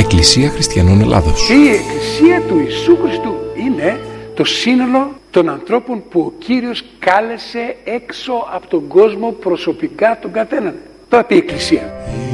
Εκκλησία Χριστιανών Ελλάδος. Η Εκκλησία του Ιησού Χριστού είναι το σύνολο των ανθρώπων που ο Κύριος κάλεσε έξω από τον κόσμο προσωπικά τον καθέναν. Το είπε η Εκκλησία.